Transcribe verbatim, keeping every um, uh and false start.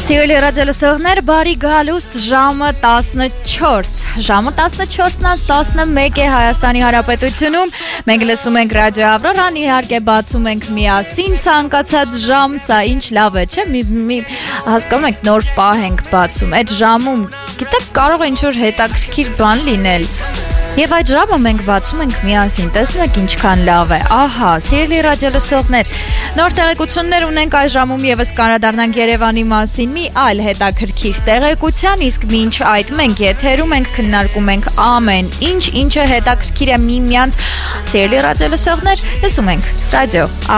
Սիրելի ռադիոլսողներ, բարի գալուստ ժամը տասնչորս, ժամը տասնչորսն անց տասնմեկ է Հայաստանի Հանրապետությունում, մենք լսում ենք ռադիո Ավրորան, իհարկե բացում ենք միասին ցանկացած ժամ, սա ինչ լավ է, չէ՞, մի, մի հասկանում եք նոր պահ ենք բացում, այդ ժամում, գիտեք, կարող է ինչ-որ հետաքրքիր բան լինել, Եվ այդ ժամը մենք բացում ենք միասին, տեսնում եք ինչքան լավ է, ահա, սիրելի ռադիոլսողներ, նոր տեղեկություններ ունենք այս ժամում եւս կանրադառնանք Երևանի մասին մի այլ հետաքրքիր տեղեկության, իսկ մինչ այդ մենք եթերում ենք քննարկում ենք ամեն ինչ, ինչը հետաքրքիր է միմյանց, սիրելի ռադիոլսողներ, լսում ենք ռադիո